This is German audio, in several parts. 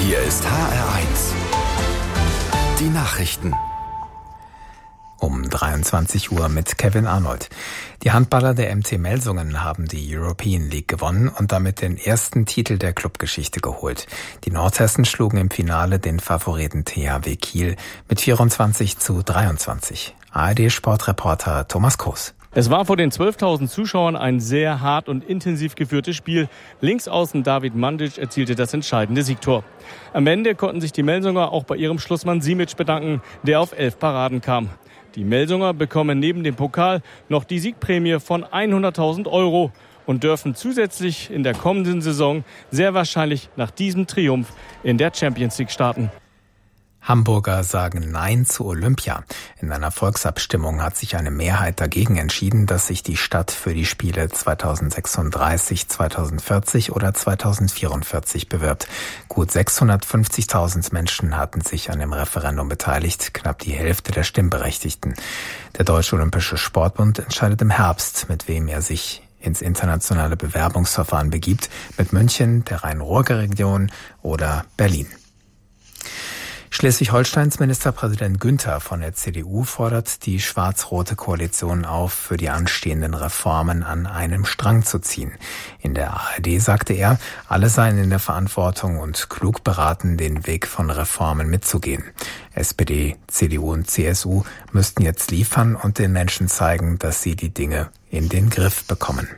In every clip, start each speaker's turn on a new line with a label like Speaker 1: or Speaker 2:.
Speaker 1: Hier ist HR1. Die Nachrichten.
Speaker 2: Um 23 Uhr mit Kevin Arnold. Die Handballer der MT Melsungen haben die European League gewonnen und damit den ersten Titel der Clubgeschichte geholt. Die Nordhessen schlugen im Finale den Favoriten THW Kiel mit 24:23. ARD-Sportreporter Thomas Koos.
Speaker 3: Es war vor den 12.000 Zuschauern ein sehr hart und intensiv geführtes Spiel. Linksaußen David Mandic erzielte das entscheidende Siegtor. Am Ende konnten sich die Melsunger auch bei ihrem Schlussmann Simic bedanken, der auf 11 Paraden kam. Die Melsunger bekommen neben dem Pokal noch die Siegprämie von 100.000 € und dürfen zusätzlich in der kommenden Saison sehr wahrscheinlich nach diesem Triumph in der Champions League starten.
Speaker 2: Hamburger sagen Nein zu Olympia. In einer Volksabstimmung hat sich eine Mehrheit dagegen entschieden, dass sich die Stadt für die Spiele 2036, 2040 oder 2044 bewirbt. Gut 650.000 Menschen hatten sich an dem Referendum beteiligt, knapp die Hälfte der Stimmberechtigten. Der Deutsche Olympische Sportbund entscheidet im Herbst, mit wem er sich ins internationale Bewerbungsverfahren begibt, mit München, der Rhein-Ruhr-Region oder Berlin. Schleswig-Holsteins Ministerpräsident Günther von der CDU fordert die schwarz-rote Koalition auf, für die anstehenden Reformen an einem Strang zu ziehen. In der ARD sagte er, alle seien in der Verantwortung und klug beraten, den Weg von Reformen mitzugehen. SPD, CDU und CSU müssten jetzt liefern und den Menschen zeigen, dass sie die Dinge in den Griff bekommen.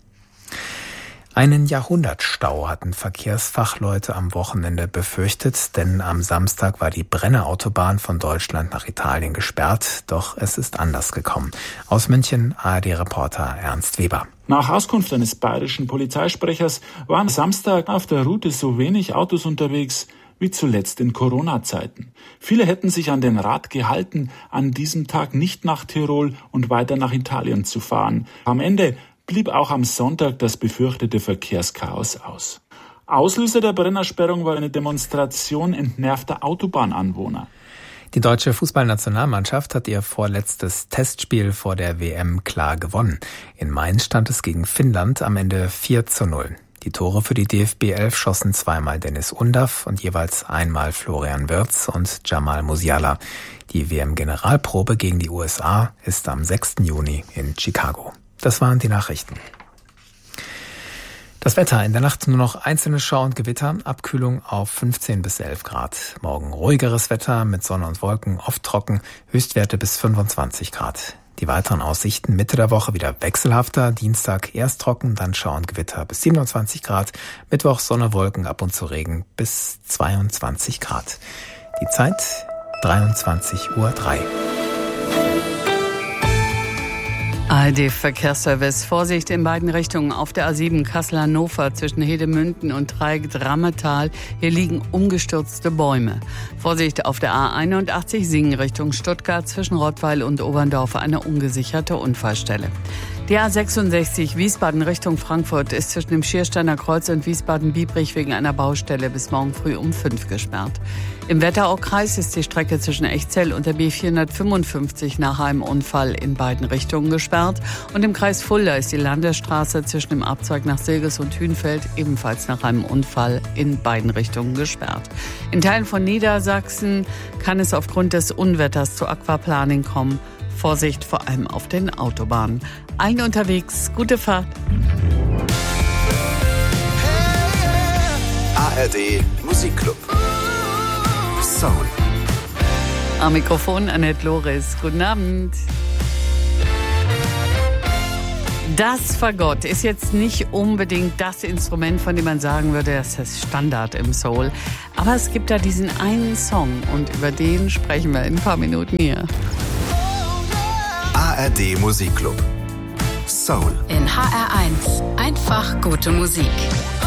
Speaker 2: Einen Jahrhundertstau hatten Verkehrsfachleute am Wochenende befürchtet, denn am Samstag war die Brennerautobahn von Deutschland nach Italien gesperrt, doch es ist anders gekommen. Aus München ARD-Reporter Ernst Weber.
Speaker 4: Nach Auskunft eines bayerischen Polizeisprechers waren Samstag auf der Route so wenig Autos unterwegs wie zuletzt in Corona-Zeiten. Viele hätten sich an den Rat gehalten, an diesem Tag nicht nach Tirol und weiter nach Italien zu fahren. Am Ende blieb auch am Sonntag das befürchtete Verkehrschaos aus. Auslöser der Brennersperrung war eine Demonstration entnervter Autobahnanwohner.
Speaker 2: Die deutsche Fußballnationalmannschaft hat ihr vorletztes Testspiel vor der WM klar gewonnen. In Mainz stand es gegen Finnland am Ende 4:0. Die Tore für die DFB 11 schossen zweimal Dennis Undaff und jeweils einmal Florian Wirtz und Jamal Musiala. Die WM-Generalprobe gegen die USA ist am 6. Juni in Chicago. Das waren die Nachrichten. Das Wetter: in der Nacht nur noch einzelne Schauer und Gewitter, Abkühlung auf 15 bis 11 Grad. Morgen ruhigeres Wetter mit Sonne und Wolken, oft trocken, Höchstwerte bis 25 Grad. Die weiteren Aussichten: Mitte der Woche wieder wechselhafter, Dienstag erst trocken, dann Schauer und Gewitter bis 27 Grad, Mittwoch Sonne, Wolken, ab und zu Regen bis 22 Grad. Die Zeit 23:03 Uhr.
Speaker 5: ARD-Verkehrsservice. Vorsicht in beiden Richtungen auf der A7 Kassel-Hannover zwischen Hedemünden und Dreieck-Drammetal. Hier liegen umgestürzte Bäume. Vorsicht auf der A81 Singen Richtung Stuttgart zwischen Rottweil und Oberndorf, eine ungesicherte Unfallstelle. Die A66 Wiesbaden Richtung Frankfurt ist zwischen dem Schiersteiner Kreuz und Wiesbaden-Biebrich wegen einer Baustelle bis morgen früh um 5 gesperrt. Im Wetteraukreis ist die Strecke zwischen Echzell und der B455 nach einem Unfall in beiden Richtungen gesperrt. Und im Kreis Fulda ist die Landesstraße zwischen dem Abzweig nach Silges und Hünfeld ebenfalls nach einem Unfall in beiden Richtungen gesperrt. In Teilen von Niedersachsen kann es aufgrund des Unwetters zu Aquaplaning kommen. Vorsicht vor allem auf den Autobahnen. Allen unterwegs, gute Fahrt.
Speaker 1: ARD Musikclub. Soul.
Speaker 5: Am Mikrofon Annette Loris. Guten Abend. Das Fagott ist jetzt nicht unbedingt das Instrument, von dem man sagen würde, das ist Standard im Soul. Aber es gibt da diesen einen Song und über den sprechen wir in ein paar Minuten hier.
Speaker 1: ARD Musikclub. Soul.
Speaker 6: In HR1. Einfach gute Musik.